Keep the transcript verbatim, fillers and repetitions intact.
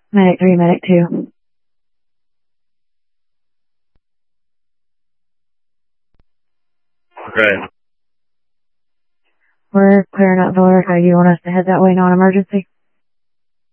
Medic three, medic two. Okay. We're clearing out Valerica. You want us to head that way, non-emergency?